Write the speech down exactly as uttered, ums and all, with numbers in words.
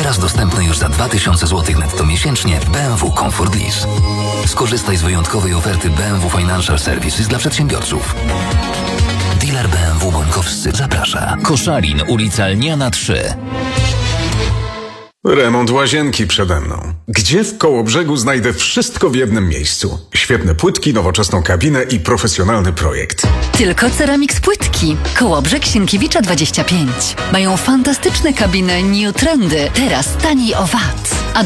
Teraz dostępny już za dwa tysiące złotych netto miesięcznie w B M W Comfort Lease. Skorzystaj z wyjątkowej oferty B M W Financial Services dla przedsiębiorców. Dealer B M W Bąkowscy zaprasza. Koszalin, ulica Lniana trzy. Remont łazienki przede mną. Gdzie w Kołobrzegu znajdę wszystko w jednym miejscu? Świetne płytki, nowoczesną kabinę i profesjonalny projekt. Tylko Ceramics Płytki. Kołobrzeg Sienkiewicza dwadzieścia pięć. Mają fantastyczne kabiny New Trendy. Teraz taniej o W A T.